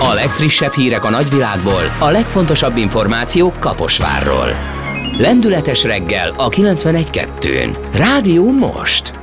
A legfrissebb hírek a nagyvilágból, a legfontosabb információk Kaposvárról. Lendületes reggel a 91.2-n. Rádió most!